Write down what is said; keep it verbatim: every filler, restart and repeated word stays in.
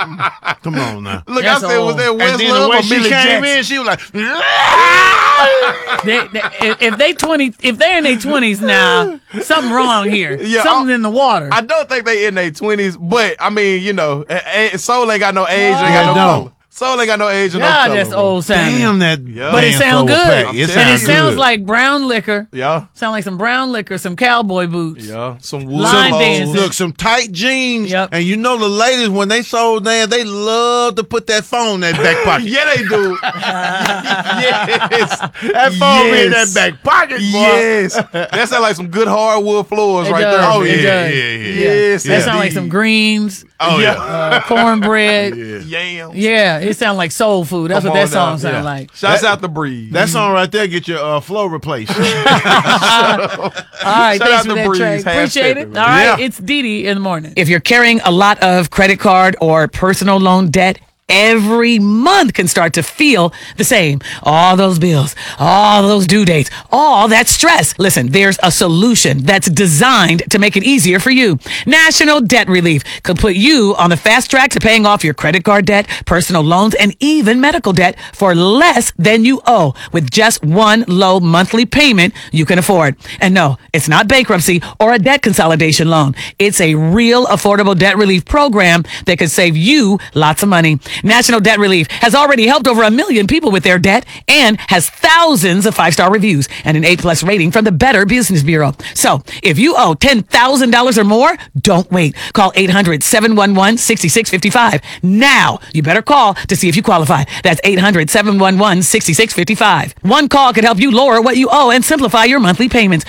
Come on now. Look, That's I said, old. was that And then the Westlove way or she Millie came Jackson? in, she was like, They, they, if- if they twenty, if they're in their twenties now, something wrong here. Yeah, Something I- in the water. I don't think they in their twenties, but I mean, you know, a- a- soul ain't got no age, ain't Yeah, got no no. color. Soul ain't got no age and no God, color. that's bro. old sounding. damn that. Yeah. But it damn sounds Soul good. Pack. It I'm And telling it you. sounds sounds good. like brown liquor. Yeah, Sound like some brown liquor, some cowboy boots. yeah, some wood Line clothes. dancing. Look, some tight jeans. Yep. And you know the ladies, when they sold there, they love to put that phone in that back pocket. Yeah, they do. yes, That phone in that Yes. back pocket, boy. yes. That sound like some good hardwood floors It right does. there. Oh, It yeah, does. yeah, yeah. Yes, That sound like indeed. some greens, Oh, yeah. uh, cornbread. Yeah. Yams. Yeah, it sound like soul food. That's Come what that on song now. sound Yeah. like. Shouts That- out to Breeze. That song right there get your uh, flow replaced. All right, Shout thanks out for to that, Breeze. Trey. Half Appreciate it. stepping, All man. right, Yeah. it's Dee Dee in the morning. If you're carrying a lot of credit card or personal loan debt, every month can start to feel the same. All those bills, all those due dates, all that stress. Listen, there's a solution that's designed to make it easier for you. National Debt Relief could put you on the fast track to paying off your credit card debt, personal loans, and even medical debt for less than you owe with just one low monthly payment you can afford. And no, it's not bankruptcy or a debt consolidation loan. It's a real affordable debt relief program that could save you lots of money. National Debt Relief has already helped over a million people with their debt and has thousands of five-star reviews and an A-plus rating from the Better Business Bureau. So if you owe ten thousand dollars or more, don't wait. Call eight hundred, seven one one, six six five five. Now, you better call to see if you qualify. That's eight hundred, seven one one, six six five five. One call could help you lower what you owe and simplify your monthly payments.